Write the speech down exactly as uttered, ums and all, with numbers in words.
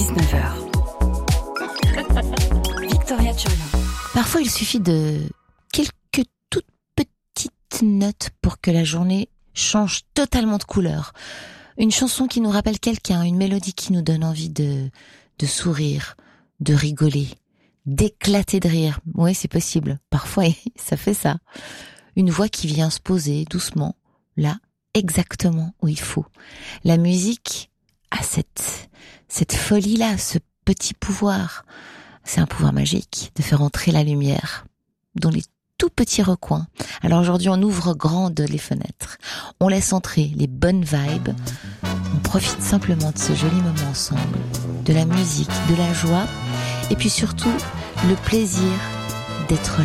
dix-neuf heures. Victoria Tchorian. Parfois, il suffit de quelques toutes petites notes pour que la journée change totalement de couleur. Une chanson qui nous rappelle quelqu'un, une mélodie qui nous donne envie de, de sourire, de rigoler, d'éclater de rire. Oui, c'est possible. Parfois, ça fait ça. Une voix qui vient se poser doucement, là, exactement où il faut. La musique a cette, cette folie-là, ce petit pouvoir. C'est un pouvoir magique de faire entrer la lumière dans les tout petits recoins. Alors aujourd'hui, on ouvre grandes les fenêtres. On laisse entrer les bonnes vibes. On profite simplement de ce joli moment ensemble, de la musique, de la joie, et puis surtout, le plaisir d'être là.